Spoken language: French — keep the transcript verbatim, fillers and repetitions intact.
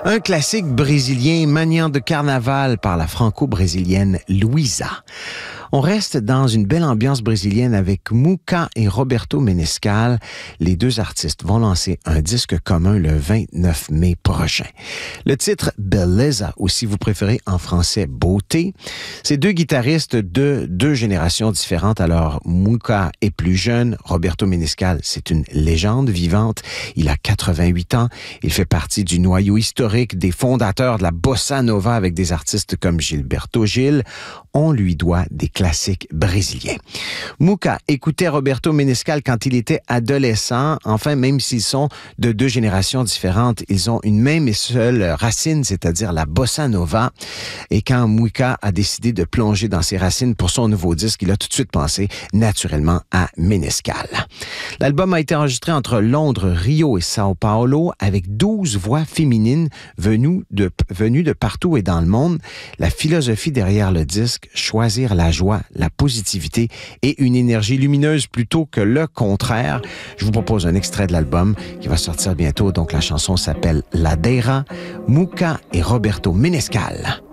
Un classique brésilien maniant de carnaval par la franco-brésilienne Luísa. On reste dans une belle ambiance brésilienne avec Muka et Roberto Menescal. Les deux artistes vont lancer un disque commun le vingt-neuf mai prochain. Le titre Beleza, ou si vous préférez en français Beauté. Ces deux guitaristes de deux générations différentes. Alors, Muka est plus jeune. Roberto Menescal, c'est une légende vivante. Il a quatre-vingt-huit ans. Il fait partie du noyau historique des fondateurs de la bossa nova avec des artistes comme Gilberto Gil. On lui doit des classiques brésiliens. Muka écoutait Roberto Menescal quand il était adolescent. Enfin, même s'ils sont de deux générations différentes, ils ont une même et seule racine, c'est-à-dire la bossa nova. Et quand Muka a décidé de plonger dans ses racines pour son nouveau disque, il a tout de suite pensé naturellement à Menescal. L'album a été enregistré entre Londres, Rio et Sao Paulo avec douze voix féminines venues de, venues de partout et dans le monde. La philosophie derrière le disque, choisir la joie, la positivité et une énergie lumineuse plutôt que le contraire. Je vous propose un extrait de l'album qui va sortir bientôt. Donc la chanson s'appelle Ladeira, Muka et Roberto Menescal.